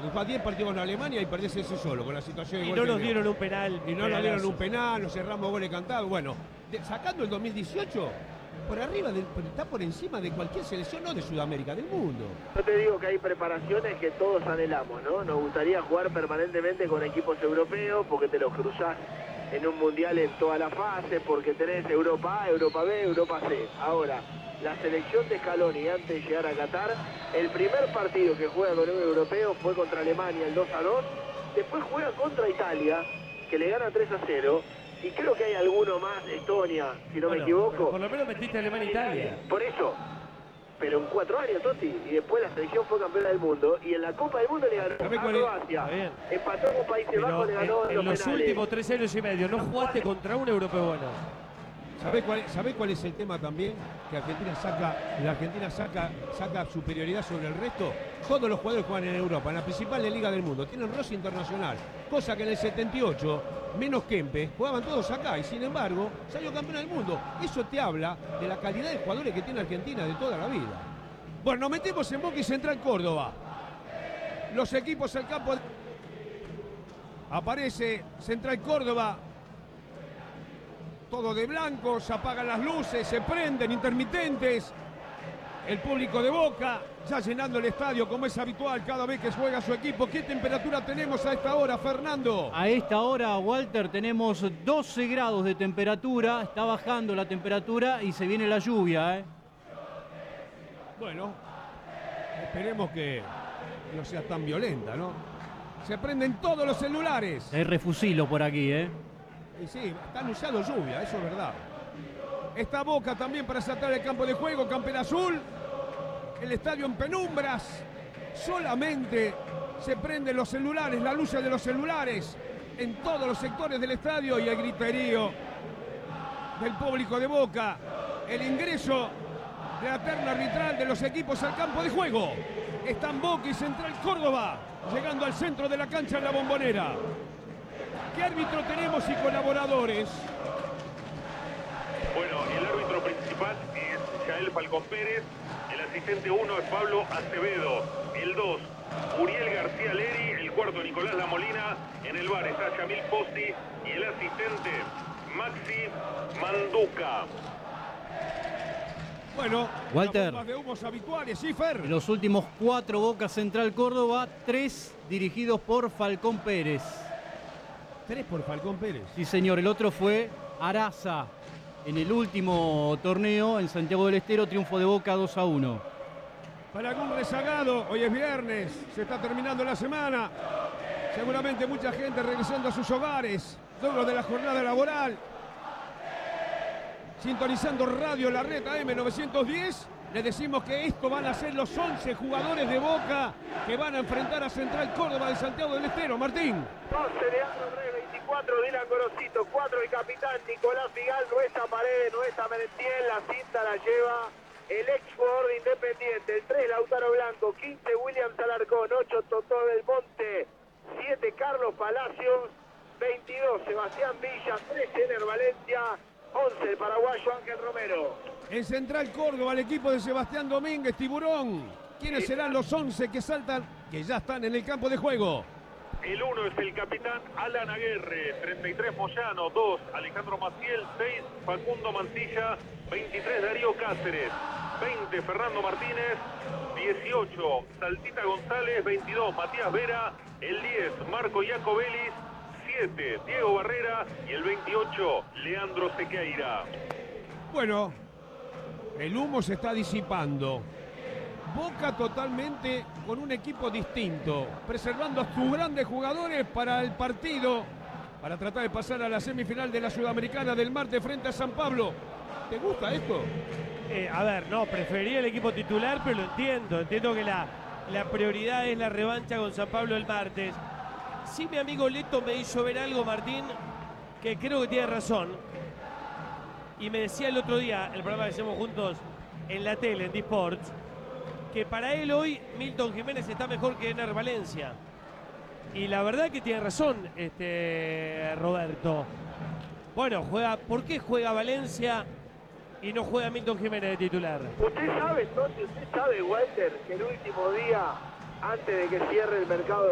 Porque fue a 10 partidos con Alemania y perdés ese solo, con la situación de Y gol no que nos dio. dieron un penal. Y no nos dieron un penal, nos cerramos goles cantados. Bueno, sacando el 2018, por arriba, está por encima de cualquier selección, no de Sudamérica, del mundo. Yo te digo que hay preparaciones que todos anhelamos, ¿no? Nos gustaría jugar permanentemente con equipos europeos porque te los cruzás en un mundial en toda la fase, porque tenés Europa A, Europa B, Europa C. Ahora, la selección de Scaloni antes de llegar a Qatar, el primer partido que juega con un europeo fue contra Alemania, el 2-2, después juega contra Italia, que le gana 3-0, y creo que hay alguno más, Estonia, si no me equivoco. Por lo menos metiste a Alemania e Italia. Por eso, pero en 4 años, Totti, y después la selección fue campeona del mundo, y en la Copa del Mundo le ganó a Croacia, empató con Países Bajos, le ganó en los últimos 3 años y medio no jugaste contra un europeo bueno. ¿Sabés cuál es el tema también? Que la Argentina saca superioridad sobre el resto. Todos los jugadores juegan en Europa, en la principal liga del mundo. Tienen roce internacional. Cosa que en el 78, menos Kempes, jugaban todos acá. Y sin embargo, salió campeón del mundo. Eso te habla de la calidad de jugadores que tiene Argentina de toda la vida. Bueno, nos metemos en Boca y Central Córdoba. Los equipos al campo. Aparece Central Córdoba. Todo de blanco, se apagan las luces, se prenden intermitentes. El público de Boca ya llenando el estadio como es habitual cada vez que juega su equipo. ¿Qué temperatura tenemos a esta hora, Fernando? A esta hora, Walter, tenemos 12 grados de temperatura. Está bajando la temperatura y se viene la lluvia, ¿eh? Bueno, esperemos que no sea tan violenta, ¿no? Se prenden todos los celulares. Hay refusilo por aquí, ¿eh? Y sí, está anunciado lluvia, eso es verdad. Está Boca también para saltar el campo de juego, Camper Azul. El estadio en penumbras. Solamente se prenden los celulares, las luces de los celulares en todos los sectores del estadio y el griterío del público de Boca. El ingreso de la terna arbitral de los equipos al campo de juego. Están Boca y Central Córdoba llegando al centro de la cancha en la Bombonera. ¿Qué árbitro tenemos y colaboradores? Bueno, el árbitro principal es Yael Falcón Pérez, el asistente 1 es Pablo Acevedo, el 2, Uriel García Leri, el cuarto Nicolás La Molina, en el bar está Yamil Posti y el asistente Maxi Manduca. Bueno, Walter, las bombas de humos habituales, ¿sí, Fer? los últimos 4 Boca Central Córdoba, 3 dirigidos por Falcón Pérez. 3 por Falcón Pérez. Sí, señor, el otro fue Araza. En el último torneo en Santiago del Estero, triunfo de Boca 2-1. Para algún rezagado, hoy es viernes, se está terminando la semana. Seguramente mucha gente regresando a sus hogares, luego de la jornada laboral. Sintonizando Radio La Red AM910, le decimos que esto van a ser los 11 jugadores de Boca que van a enfrentar a Central Córdoba de Santiago del Estero. Martín. 12, Leandro Rey, 24, Dylan Gorosito, 4 el capitán Nicolás Figal, Nuestra Paredes, Nuestra Merentiel, la cinta la lleva el ex jugador de Independiente, el 3 Lautaro Blanco, 15 William Alarcón, 8 Totó Belmonte, 7 Carlos Palacios, 22 Sebastián Villa, 13 Ener Valencia, 11 el paraguayo Ángel Romero. En Central Córdoba, el equipo de Sebastián Domínguez, Tiburón. ¿Quiénes serán los 11 que saltan, que ya están en el campo de juego? El 1 es el capitán Alan Aguerre, 33 Moyano, 2 Alejandro Maciel, 6 Facundo Mantilla, 23 Darío Cáceres, 20 Fernando Martínez, 18 Saltita González, 22 Matías Vera, el 10 Marco Iacobelis, 7 Diego Barrera y el 28 Leandro Sequeira. Bueno, el humo se está disipando. Boca totalmente con un equipo distinto, preservando a sus grandes jugadores para el partido, para tratar de pasar a la semifinal de la Sudamericana del martes frente a San Pablo. ¿Te gusta esto? A ver, no, preferiría el equipo titular, pero lo entiendo. Entiendo que la prioridad es la revancha con San Pablo el martes. Sí, mi amigo Leto me hizo ver algo, Martín, que creo que tiene razón. Y me decía el otro día, el programa que hacemos juntos en la tele, en D-Sports, que para él hoy Milton Jiménez está mejor que Ener Valencia. Y la verdad que tiene razón Roberto. Bueno, ¿por qué juega Valencia y no juega Milton Jiménez de titular? Usted sabe, entonces, Walter, que el último día, antes de que cierre el mercado